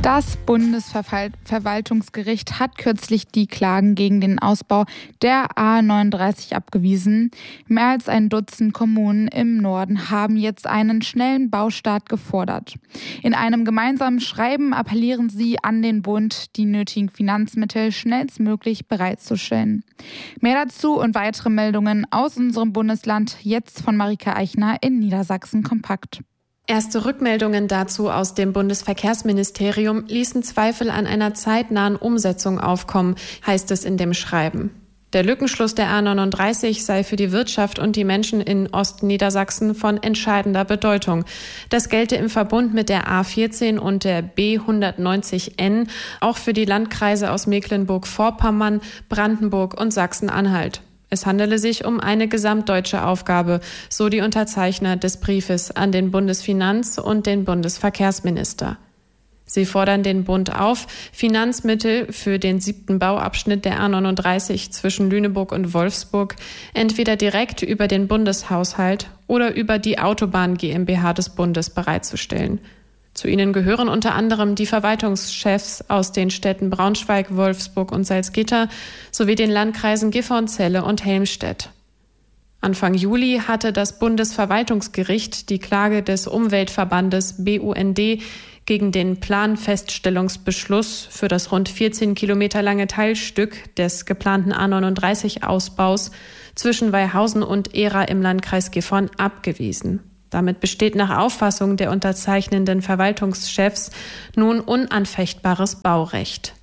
Das Bundesverwaltungsgericht hat kürzlich die Klagen gegen den Ausbau der A39 abgewiesen. Mehr als ein Dutzend Kommunen im Norden haben jetzt einen schnellen Baustart gefordert. In einem gemeinsamen Schreiben appellieren sie an den Bund, die nötigen Finanzmittel schnellstmöglich bereitzustellen. Mehr dazu und weitere Meldungen aus unserem Bundesland jetzt von Marika Eichner in Niedersachsen kompakt. Erste Rückmeldungen dazu aus dem Bundesverkehrsministerium ließen Zweifel an einer zeitnahen Umsetzung aufkommen, heißt es in dem Schreiben. Der Lückenschluss der A39 sei für die Wirtschaft und die Menschen in Ostniedersachsen von entscheidender Bedeutung. Das gelte im Verbund mit der A14 und der B190N auch für die Landkreise aus Mecklenburg-Vorpommern, Brandenburg und Sachsen-Anhalt. Es handele sich um eine gesamtdeutsche Aufgabe, so die Unterzeichner des Briefes an den Bundesfinanz- und den Bundesverkehrsminister. Sie fordern den Bund auf, Finanzmittel für den 7. Bauabschnitt der A39 zwischen Lüneburg und Wolfsburg entweder direkt über den Bundeshaushalt oder über die Autobahn GmbH des Bundes bereitzustellen. Zu ihnen gehören unter anderem die Verwaltungschefs aus den Städten Braunschweig, Wolfsburg und Salzgitter sowie den Landkreisen Gifhorn, Celle und Helmstedt. Anfang Juli hatte das Bundesverwaltungsgericht die Klage des Umweltverbandes BUND gegen den Planfeststellungsbeschluss für das rund 14 Kilometer lange Teilstück des geplanten A39-Ausbaus zwischen Weihausen und Ehra im Landkreis Gifhorn abgewiesen. Damit besteht nach Auffassung der unterzeichnenden Verwaltungschefs nun unanfechtbares Baurecht.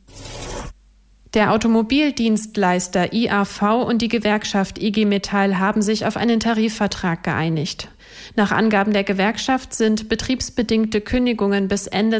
Der Automobildienstleister IAV und die Gewerkschaft IG Metall haben sich auf einen Tarifvertrag geeinigt. Nach Angaben der Gewerkschaft sind betriebsbedingte Kündigungen bis Ende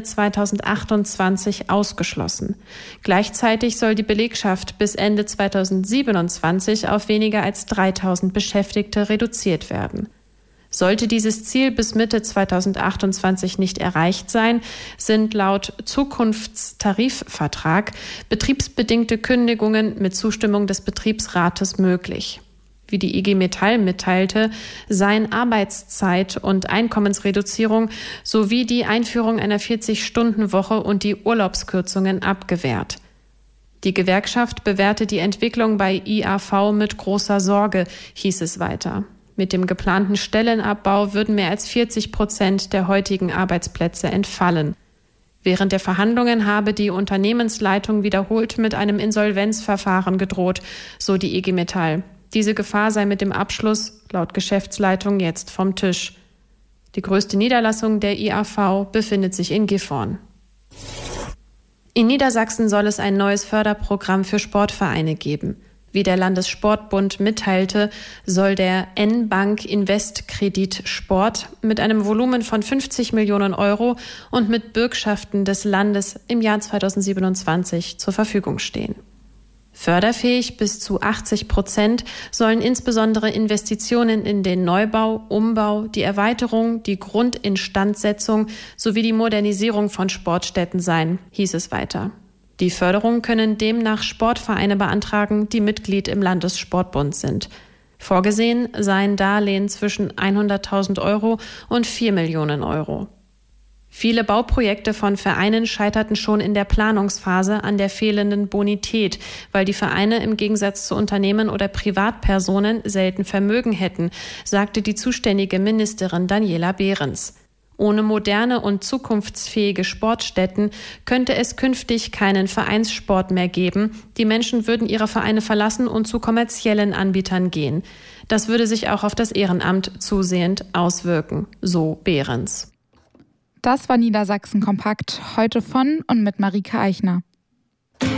2028 ausgeschlossen. Gleichzeitig soll die Belegschaft bis Ende 2027 auf weniger als 3.000 Beschäftigte reduziert werden. Sollte dieses Ziel bis Mitte 2028 nicht erreicht sein, sind laut Zukunftstarifvertrag betriebsbedingte Kündigungen mit Zustimmung des Betriebsrates möglich. Wie die IG Metall mitteilte, seien Arbeitszeit- und Einkommensreduzierung sowie die Einführung einer 40-Stunden-Woche und die Urlaubskürzungen abgewehrt. Die Gewerkschaft bewerte die Entwicklung bei IAV mit großer Sorge, hieß es weiter. Mit dem geplanten Stellenabbau würden mehr als 40% der heutigen Arbeitsplätze entfallen. Während der Verhandlungen habe die Unternehmensleitung wiederholt mit einem Insolvenzverfahren gedroht, so die IG Metall. Diese Gefahr sei mit dem Abschluss laut Geschäftsleitung jetzt vom Tisch. Die größte Niederlassung der IAV befindet sich in Gifhorn. In Niedersachsen soll es ein neues Förderprogramm für Sportvereine geben. Wie der Landessportbund mitteilte, soll der N-Bank Invest Kredit Sport mit einem Volumen von 50 Millionen Euro und mit Bürgschaften des Landes im Jahr 2027 zur Verfügung stehen. Förderfähig bis zu 80% sollen insbesondere Investitionen in den Neubau, Umbau, die Erweiterung, die Grundinstandsetzung sowie die Modernisierung von Sportstätten sein, hieß es weiter. Die Förderung können demnach Sportvereine beantragen, die Mitglied im Landessportbund sind. Vorgesehen seien Darlehen zwischen 100.000 Euro und 4 Millionen Euro. Viele Bauprojekte von Vereinen scheiterten schon in der Planungsphase an der fehlenden Bonität, weil die Vereine im Gegensatz zu Unternehmen oder Privatpersonen selten Vermögen hätten, sagte die zuständige Ministerin Daniela Behrens. Ohne moderne und zukunftsfähige Sportstätten könnte es künftig keinen Vereinssport mehr geben. Die Menschen würden ihre Vereine verlassen und zu kommerziellen Anbietern gehen. Das würde sich auch auf das Ehrenamt zusehend auswirken, so Behrens. Das war Niedersachsen kompakt, heute von und mit Marika Eichner.